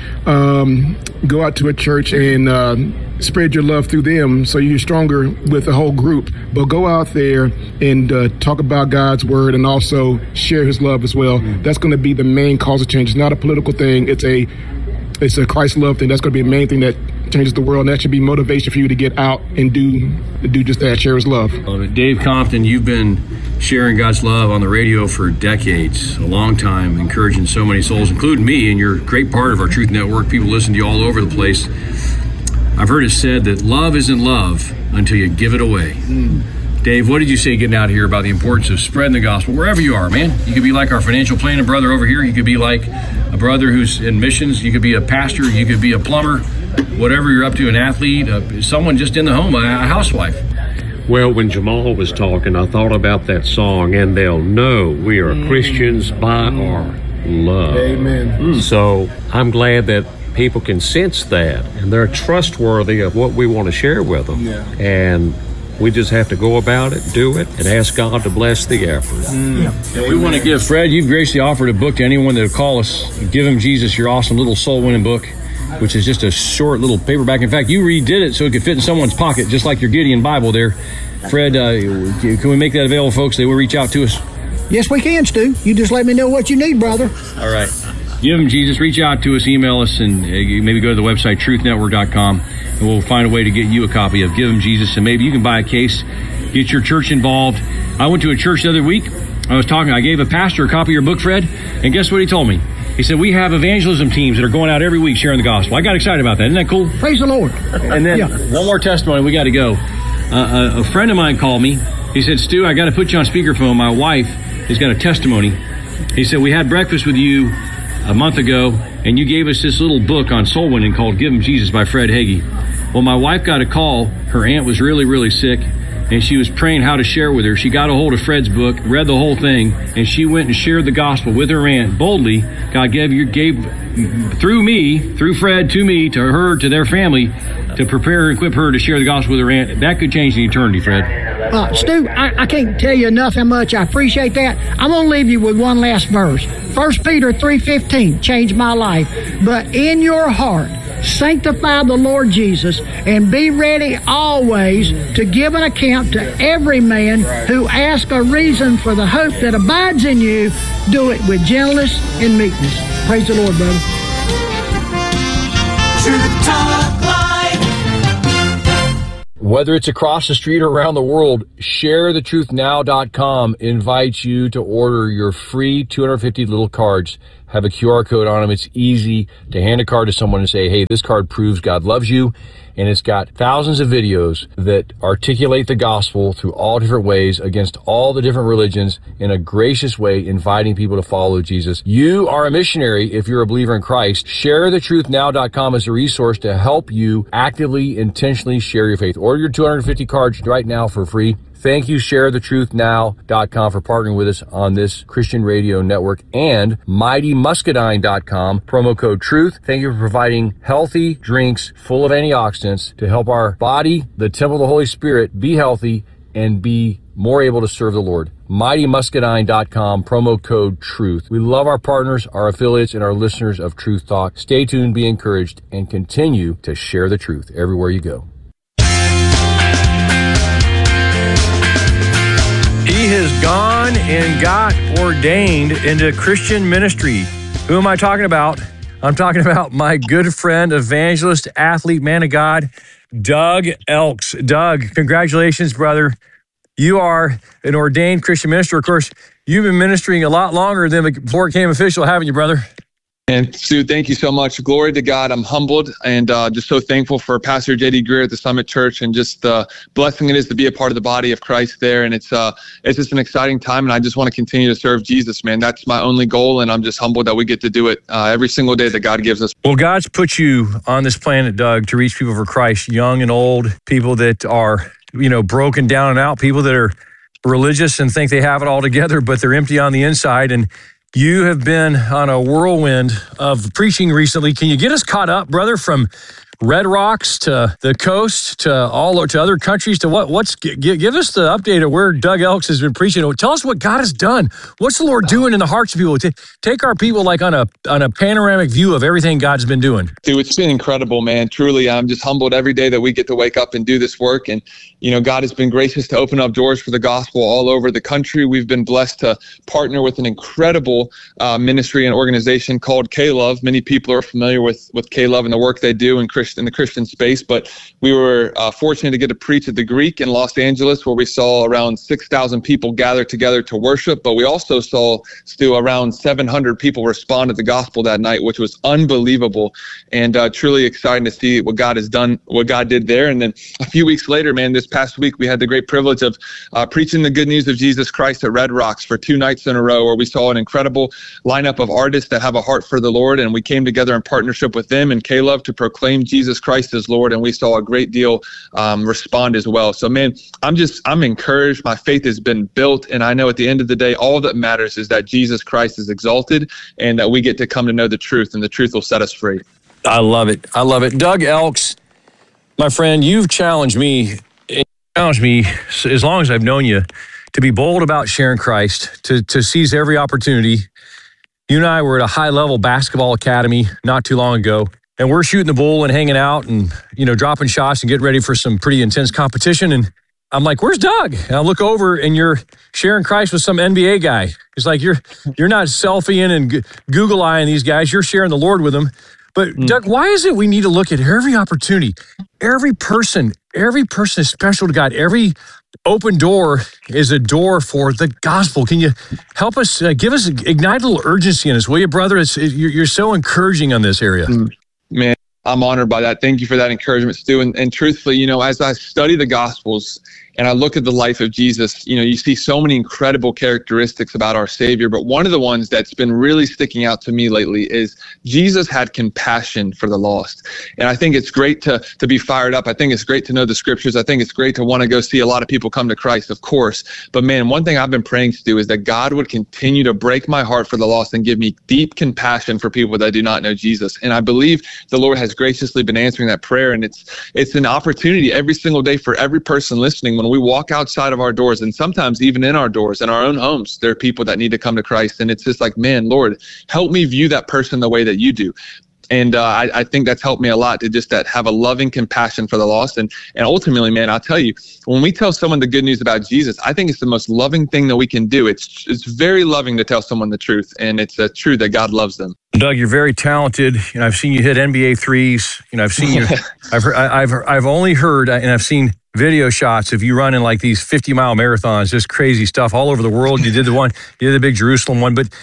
Go out to a church and spread your love through them so you're stronger with the whole group. But go out there and talk about God's word, and also share his love as well. That's going to be the main cause of change. It's not a political thing. It's a Christ love thing. That's going to be the main thing that changes the world, and that should be motivation for you to get out and do just that, share his love. Dave Compton, you've been sharing God's love on the radio for decades, a long time, encouraging so many souls, including me, and you're a great part of our Truth Network. People listen to you all over the place. I've heard it said that love isn't love until you give it away. Dave, what did you say getting out of here about the importance of spreading the gospel wherever you are, man? You could be like our financial planning brother over here. You could be like a brother who's in missions. You could be a pastor. You could be a plumber, whatever you're up to, an athlete, someone just in the home, a housewife. Well, when Jamal was talking, I thought about that song, and they'll know we are Christians by our love. Amen. So I'm glad that people can sense that, and they're trustworthy of what we want to share with them. Yeah. And we just have to go about it, do it, and ask God to bless the effort. We want to give Fred, you've graciously offered a book to anyone that will call us. Give Him Jesus, your awesome little soul-winning book, which is just a short little paperback. In fact, you redid it so it could fit in someone's pocket, just like your Gideon Bible there. Fred, can we make that available, folks? They will reach out to us. Yes, we can, Stu. You just let me know what you need, brother. All right. Give Him Jesus. Reach out to us, email us, and maybe go to the website, truthnetwork.com, and we'll find a way to get you a copy of Give Him Jesus, and maybe you can buy a case, get your church involved. I went to a church the other week. I gave a pastor a copy of your book, Fred, and guess what he told me? He said, we have evangelism teams that are going out every week sharing the gospel. I got excited about that. Isn't that cool? Praise the Lord. And then one more testimony. We got to go. A friend of mine called me. He said, Stu, I got to put you on speakerphone. My wife has got a testimony. He said, we had breakfast with you a month ago, and you gave us this little book on soul winning called Give 'Em Jesus by Fred Hagee. Well, my wife got a call. Her aunt was really, really sick, and she was praying how to share with her. She got a hold of Fred's book, read the whole thing, and she went and shared the gospel with her aunt boldly. God gave through me, through Fred, to me, to her, to their family, to prepare and equip her to share the gospel with her aunt. That could change the eternity, Fred. Stu, I can't tell you enough how much I appreciate that. I'm going to leave you with one last verse. 1 Peter 3:15 changed my life. But in your heart, sanctify the Lord Jesus, and be ready always to give an account to every man who asks a reason for the hope that abides in you. Do it with gentleness and meekness. Praise the Lord, brother. Truth Talk Live. Whether it's across the street or around the world, ShareTheTruthNow.com invites you to order your free 250 little cards. Have a QR code on them. It's easy to hand a card to someone and say, hey, this card proves God loves you. And it's got thousands of videos that articulate the gospel through all different ways against all the different religions in a gracious way, inviting people to follow Jesus. You are a missionary if you're a believer in Christ. ShareTheTruthNow.com is a resource to help you actively, intentionally share your faith. Order your 250 cards right now for free. Thank you, ShareTheTruthNow.com, for partnering with us on this Christian radio network, and MightyMuscadine.com, promo code TRUTH. Thank you for providing healthy drinks full of antioxidants to help our body, the temple of the Holy Spirit, be healthy and be more able to serve the Lord. MightyMuscadine.com, promo code TRUTH. We love our partners, our affiliates, and our listeners of Truth Talk. Stay tuned, be encouraged, and continue to share the truth everywhere you go. He has gone and got ordained into Christian ministry. Who am I talking about? I'm talking about my good friend, evangelist, athlete, man of God, Doug Elks. Doug, congratulations, brother. You are an ordained Christian minister. Of course, you've been ministering a lot longer than before it became official, haven't you, brother? And Stu, thank you so much. Glory to God. I'm humbled and just so thankful for Pastor J.D. Greer at the Summit Church, and just the blessing it is to be a part of the body of Christ there. And it's just an exciting time, and I just want to continue to serve Jesus, man. That's my only goal, and I'm just humbled that we get to do it every single day that God gives us. Well, God's put you on this planet, Doug, to reach people for Christ, young and old, people that are, broken down and out, people that are religious and think they have it all together, but they're empty on the inside. And you have been on a whirlwind of preaching recently. Can you get us caught up, brother, from Red Rocks to the coast to other countries to give us the update of where Doug Elks has been preaching. Tell us what God has done. What's the Lord doing in the hearts of people? Take our people like on a panoramic view of everything God's been doing. Dude, it's been incredible, man. Truly, I'm just humbled every day that we get to wake up and do this work. And, God has been gracious to open up doors for the gospel all over the country. We've been blessed to partner with an incredible ministry and organization called K-Love. Many people are familiar with K-Love and the work they do in the Christian space, but we were fortunate to get to preach at the Greek in Los Angeles, where we saw around 6,000 people gather together to worship. But we also saw still around 700 people respond to the gospel that night, which was unbelievable and truly exciting to see what God has done, what God did there. And then a few weeks later, man, this past week, we had the great privilege of preaching the good news of Jesus Christ at Red Rocks for 2 nights in a row, where we saw an incredible lineup of artists that have a heart for the Lord. And we came together in partnership with them and K-Love to proclaim Jesus Christ as Lord. And we saw a great deal respond as well. So, man, I'm encouraged. My faith has been built. And I know at the end of the day, all that matters is that Jesus Christ is exalted and that we get to come to know the truth, and the truth will set us free. I love it. I love it. Doug Elks, my friend, you've challenged me as long as I've known you to be bold about sharing Christ, to seize every opportunity. You and I were at a high-level basketball academy not too long ago, and we're shooting the bull and hanging out and, dropping shots and getting ready for some pretty intense competition. And I'm like, where's Doug? And I look over and you're sharing Christ with some NBA guy. It's like you're not selfieing and Google-eyeing these guys. You're sharing the Lord with them. But Doug, why is it we need to look at every opportunity? Every person is special to God. Every open door is a door for the gospel. Can you help us, ignite a little urgency in us, will you, brother? You're so encouraging on this area. Man, I'm honored by that. Thank you for that encouragement, Stu. And truthfully, as I study the Gospels and I look at the life of Jesus, you see so many incredible characteristics about our Savior, but one of the ones that's been really sticking out to me lately is Jesus had compassion for the lost. And I think it's great to be fired up. I think it's great to know the scriptures. I think it's great to want to go see a lot of people come to Christ, of course. But man, one thing I've been praying to do is that God would continue to break my heart for the lost and give me deep compassion for people that do not know Jesus. And I believe the Lord has graciously been answering that prayer. And it's an opportunity every single day for every person listening. When we walk outside of our doors, and sometimes even in our doors, in our own homes, there are people that need to come to Christ. And it's just like, man, Lord, help me view that person the way that you do. And I think that's helped me a lot to just have a loving compassion for the lost. And ultimately, man, I'll tell you, when we tell someone the good news about Jesus, I think it's the most loving thing that we can do. It's very loving to tell someone the truth, and it's a truth that God loves them. Doug, you're very talented. I've seen you hit NBA threes. I've seen you. I've only heard and I've seen video shots of you running like these 50-mile marathons, just crazy stuff all over the world. You did the big Jerusalem one, but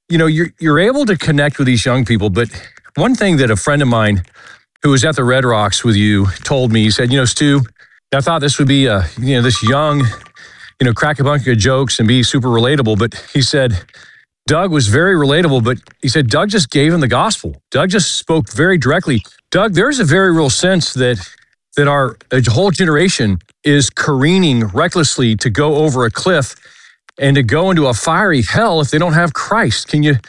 you're able to connect with these young people. But one thing that a friend of mine who was at the Red Rocks with you told me, he said, Stu, I thought this would be this young, crack a bunch of jokes and be super relatable. But he said, Doug was very relatable, but he said, Doug just gave him the gospel. Doug just spoke very directly. Doug, there's a very real sense that our whole generation is careening recklessly to go over a cliff and to go into a fiery hell if they don't have Christ. Can you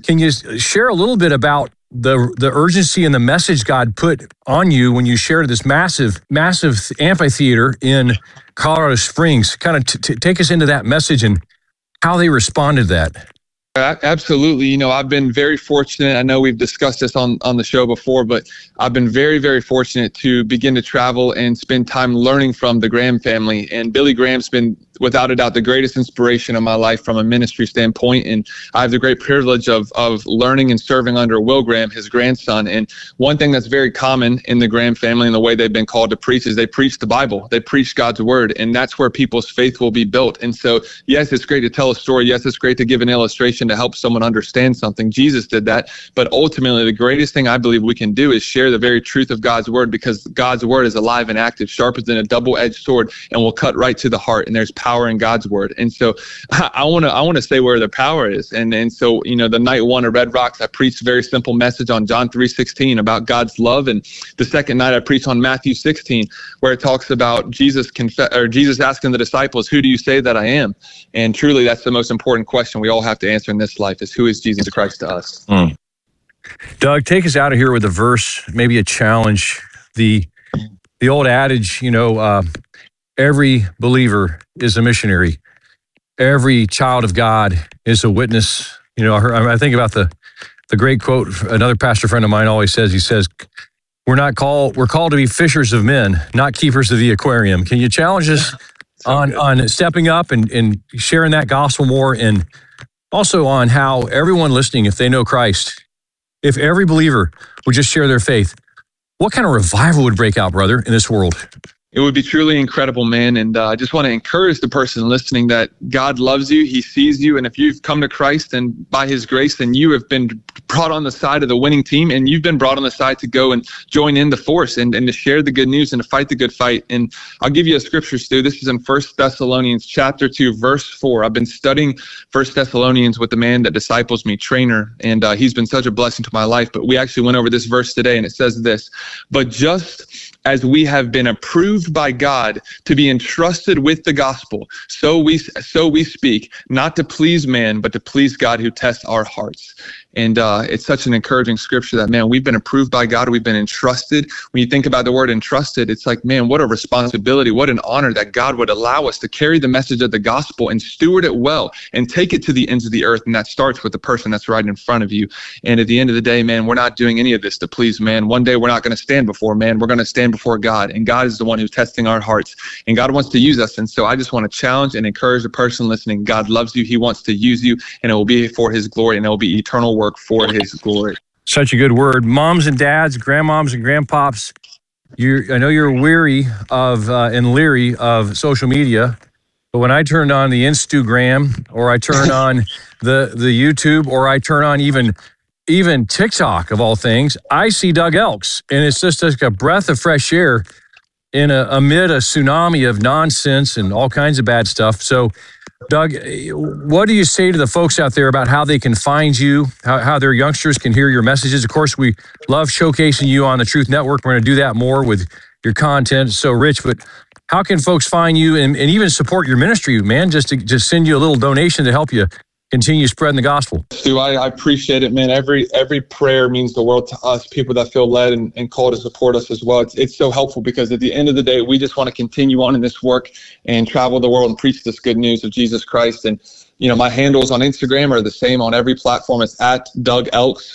share a little bit about the urgency and the message God put on you when you shared this massive amphitheater in Colorado Springs? Kind of take us into that message and how they responded to that. Absolutely. I've been very fortunate. I know we've discussed this on the show before, but I've been very, very fortunate to begin to travel and spend time learning from the Graham family. And Billy Graham's been, without a doubt, the greatest inspiration of my life from a ministry standpoint. And I have the great privilege of learning and serving under Will Graham, his grandson. And one thing that's very common in the Graham family and the way they've been called to preach is they preach the Bible. They preach God's word, and that's where people's faith will be built. And so, yes, it's great to tell a story. Yes, it's great to give an illustration to help someone understand something. Jesus did that. But ultimately, the greatest thing I believe we can do is share the very truth of God's word, because God's word is alive and active, sharper than a double-edged sword, and will cut right to the heart. And there's power in God's word. And so I want to say where the power is. And so, the night one of Red Rocks, I preached a very simple message on John 3:16 about God's love. And the second night I preached on Matthew 16, where it talks about Jesus asking the disciples, who do you say that I am? And truly, that's the most important question we all have to answer in this life, is who is Jesus Christ to us? Doug, take us out of here with a verse, maybe a challenge. The old adage, every believer is a missionary. Every child of God is a witness. I think about the great quote another pastor friend of mine always says. He says, we're called to be fishers of men, not keepers of the aquarium. Can you challenge us on stepping up and sharing that gospel more, and also on how everyone listening, if they know Christ, if every believer would just share their faith, what kind of revival would break out, brother, in this world? It would be truly incredible, man. And I just want to encourage the person listening that God loves you. He sees you. And if you've come to Christ and by his grace, then you have been brought on the side of the winning team, and you've been brought on the side to go and join in the force and to share the good news and to fight the good fight. And I'll give you a scripture, Stu. This is in 1 Thessalonians chapter 2, verse 4. I've been studying 1 Thessalonians with the man that disciples me, Trainer, and he's been such a blessing to my life. But we actually went over this verse today, and it says this: but just as we have been approved by God to be entrusted with the gospel, so we speak, not to please man, but to please God who tests our hearts. And it's such an encouraging scripture that, man, we've been approved by God. We've been entrusted. When you think about the word entrusted, it's like, man, what a responsibility, what an honor that God would allow us to carry the message of the gospel and steward it well and take it to the ends of the earth. And that starts with the person that's right in front of you. And at the end of the day, man, we're not doing any of this to please man. One day we're not going to stand before man. We're going to stand before God. And God is the one who's testing our hearts. And God wants to use us. And so I just want to challenge and encourage the person listening. God loves you. He wants to use you. And it will be for his glory. And it will be eternal work for his glory. Such a good word. Moms and dads, grandmoms and grandpops, I know you're weary of and leery of social media, but when I turn on the Instagram, or I turn on the YouTube, or I turn on even TikTok of all things, I see Doug Elks, and it's just like a breath of fresh air. amid a tsunami of nonsense and all kinds of bad stuff. So, Doug, what do you say to the folks out there about how they can find you, how their youngsters can hear your messages? Of course, we love showcasing you on the Truth Network. We're going to do that more with your content. It's so rich, but how can folks find you and even support your ministry, man, just to send you a little donation to help you continue spreading the gospel? Stu, I appreciate it, man. Every prayer means the world to us, people that feel led and called to support us as well. It's so helpful because at the end of the day, we just want to continue on in this work and travel the world and preach this good news of Jesus Christ. And, my handles on Instagram are the same on every platform. It's at Doug Elks,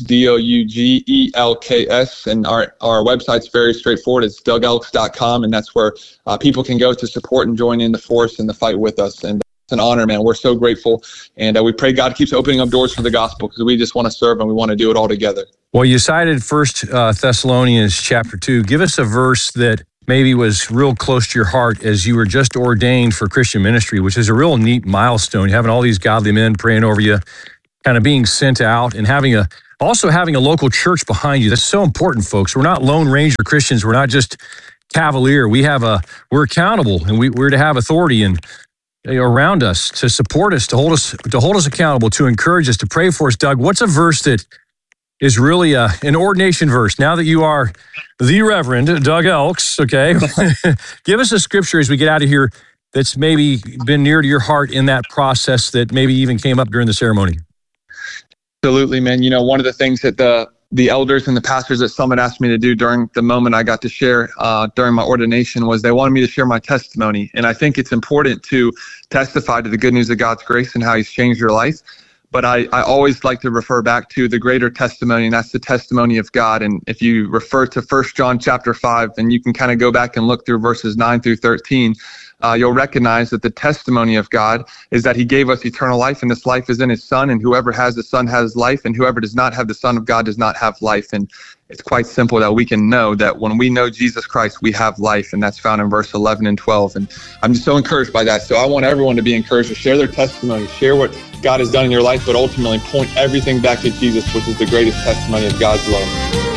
DOUGELKS. And our website's very straightforward. It's DougElks.com. And that's where people can go to support and join in the force and the fight with us. And it's an honor, man. We're so grateful. And we pray God keeps opening up doors for the gospel because we just want to serve and we want to do it all together. Well, you cited 1 Thessalonians chapter 2. Give us a verse that maybe was real close to your heart as you were just ordained for Christian ministry, which is a real neat milestone. Having all these godly men praying over you, kind of being sent out, and also having a local church behind you. That's so important, folks. We're not Lone Ranger Christians. We're not just cavalier. We're accountable, and we're to have authority and around us to support us, to hold us accountable, to encourage us, to pray for us. Doug, what's a verse that is really an ordination verse? Now that you are the Reverend Doug Elks, okay, give us a scripture as we get out of here that's maybe been near to your heart in that process that maybe even came up during the ceremony. Absolutely, man. One of the things that the elders and the pastors at Summit asked me to do during the moment I got to share during my ordination was they wanted me to share my testimony. And I think it's important to testify to the good news of God's grace and how he's changed your life. But I always like to refer back to the greater testimony, and that's the testimony of God. And if you refer to 1 John chapter 5, then you can kind of go back and look through verses 9 through 13. You'll recognize that the testimony of God is that he gave us eternal life, and this life is in his Son, and whoever has the Son has life, and whoever does not have the Son of God does not have life. And it's quite simple that we can know that when we know Jesus Christ, we have life, and that's found in verse 11 and 12. And I'm just so encouraged by that. So I want everyone to be encouraged to share their testimony, share what God has done in your life, but ultimately point everything back to Jesus, which is the greatest testimony of God's love.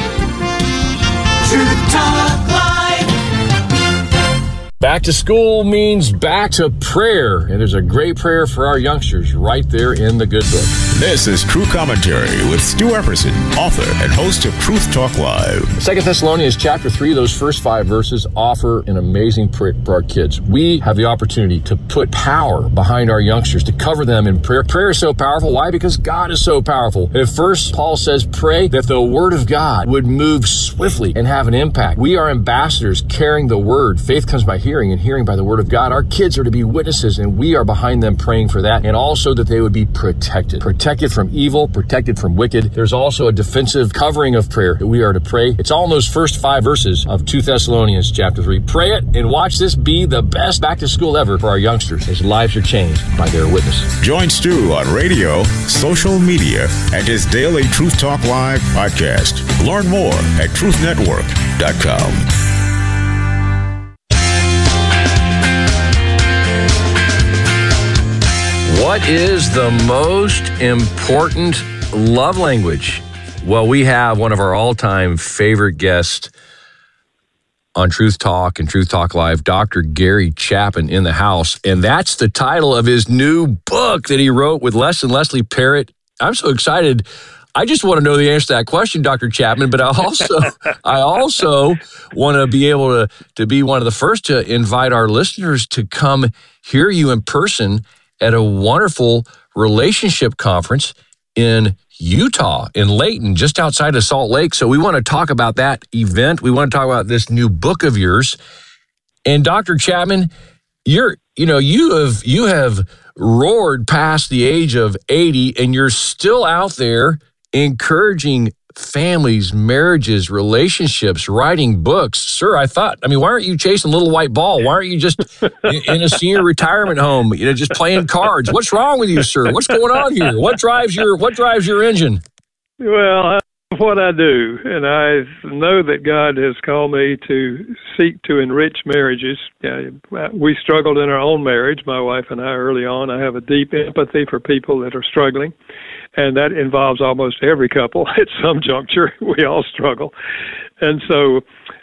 Truth Talk Live. Back to school means back to prayer, and there's a great prayer for our youngsters right there in the good book. This is True Commentary with Stu Epperson, author and host of Truth Talk Live. 2 Thessalonians chapter 3, those first 5 verses offer an amazing prayer for our kids. We have the opportunity to put power behind our youngsters, to cover them in prayer. Prayer is so powerful. Why? Because God is so powerful. At first, Paul says, pray that the word of God would move swiftly and have an impact. We are ambassadors carrying the word. Faith comes by hearing, and hearing by the word of God. Our kids are to be witnesses, and we are behind them praying for that, and also that they would be protected from evil, protected from wicked. There's also a defensive covering of prayer that we are to pray. It's all in those first 5 verses of 2 Thessalonians chapter 3. Pray it and watch this be the best back to school ever for our youngsters as lives are changed by their witness. Join Stu on radio, social media, and his daily Truth Talk Live podcast. Learn more at truthnetwork.com. What is the most important love language? Well, we have one of our all-time favorite guests on Truth Talk and Truth Talk Live, Dr. Gary Chapman, in the house. And that's the title of his new book that he wrote with Les and Leslie Parrott. I'm so excited. I just want to know the answer to that question, Dr. Chapman, but I also want to be able to be one of the first to invite our listeners to come hear you in person at a wonderful relationship conference in Utah, in Layton, just outside of Salt Lake. So we want to talk about that event. We want to talk about this new book of yours. And Dr. Chapman, you have roared past the age of 80, and you're still out there encouraging families, marriages, relationships, writing books. Sir, why aren't you chasing Little White Ball? Why aren't you just in a senior retirement home, just playing cards? What's wrong with you, sir? What's going on here? What drives your engine? Well, what I do, and I know that God has called me to seek to enrich marriages. We struggled in our own marriage, my wife and I, early on. I have a deep empathy for people that are struggling, and that involves almost every couple at some juncture. We all struggle. And so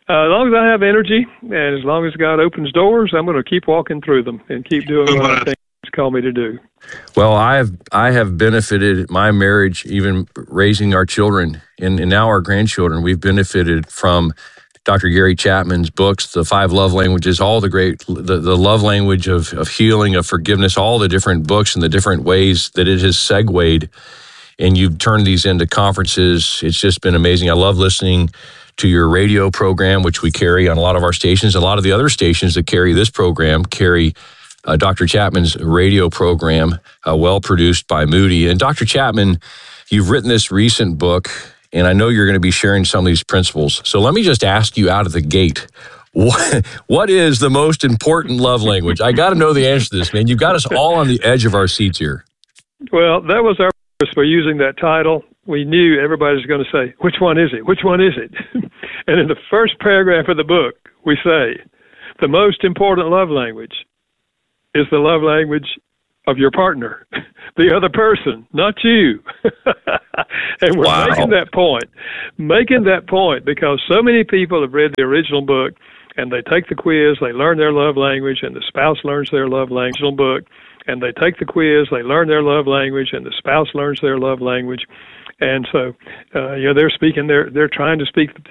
As long as I have energy, and as long as God opens doors, I'm going to keep walking through them and keep doing what I think He's called me to do. Well, I have benefited my marriage, even raising our children and now our grandchildren. We've benefited from Dr. Gary Chapman's books, The 5 Love Languages, all the love language of healing, of forgiveness, all the different books and the different ways that it has segued. And you've turned these into conferences. It's just been amazing. I love listening to your radio program, which we carry on a lot of our stations. A lot of the other stations that carry this program carry Dr. Chapman's radio program, well produced by Moody. And Dr. Chapman, you've written this recent book, and I know you're going to be sharing some of these principles. So let me just ask you out of the gate, what is the most important love language? I got to know the answer to this, man. You've got us all on the edge of our seats here. Well, that was our purpose for using that title. We knew everybody was going to say, which one is it? Which one is it? And in the first paragraph of the book, we say, the most important love language is the love language of your partner, the other person, not you. And we're making that point because so many people have read the original book and they take the quiz, they learn their love language, and the spouse learns their love language. Book, and they take the quiz, they learn their love language, and the spouse learns their love language. And so, they're trying to speak